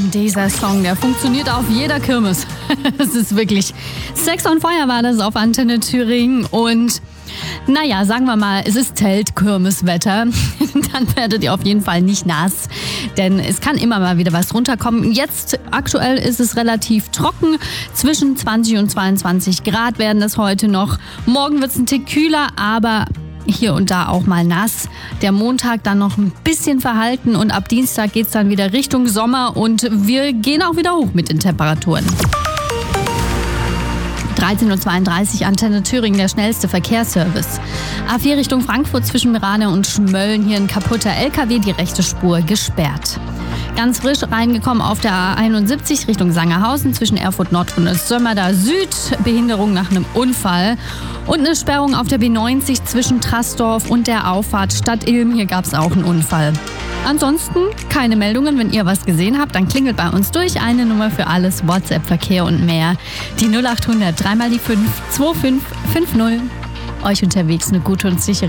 Dieser Song, der funktioniert auf jeder Kirmes. Das ist wirklich Sex on Fire war das auf Antenne Thüringen und naja, sagen wir mal, es ist Zelt-Kirmeswetter. Dann werdet ihr auf jeden Fall nicht nass, denn es kann immer mal wieder was runterkommen. Jetzt aktuell ist es relativ trocken. Zwischen 20 und 22 Grad werden das heute noch. Morgen wird es ein Tick kühler, aber hier und da auch mal nass. Der Montag dann noch ein bisschen verhalten und ab Dienstag geht es dann wieder Richtung Sommer und wir gehen auch wieder hoch mit den Temperaturen. 13.32 Uhr, Antenne Thüringen, der schnellste Verkehrsservice. A4 Richtung Frankfurt zwischen Mirane und Schmölln, hier ein kaputter LKW, die rechte Spur gesperrt. Ganz frisch reingekommen auf der A71 Richtung Sangerhausen zwischen Erfurt Nord und Sömmerda Süd. Behinderung nach einem Unfall. Und eine Sperrung auf der B90 zwischen Trassdorf und der Auffahrt Stadt Ilm. Hier gab es auch einen Unfall. Ansonsten keine Meldungen. Wenn ihr was gesehen habt, dann klingelt bei uns durch. Eine Nummer für alles, WhatsApp, Verkehr und mehr. Die 0800 3 mal die 5 2550. Euch unterwegs eine gute und sichere